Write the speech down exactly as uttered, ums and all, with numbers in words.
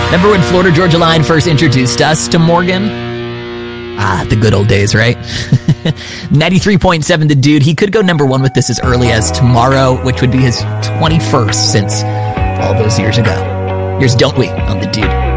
Remember when Florida Georgia Line first introduced us to Morgan? Ah, the good old days, right? ninety-three point seven The Dude. He could go number one with this as early as tomorrow, which would be his twenty-first since all those years ago. Here's Don't We on The Dude.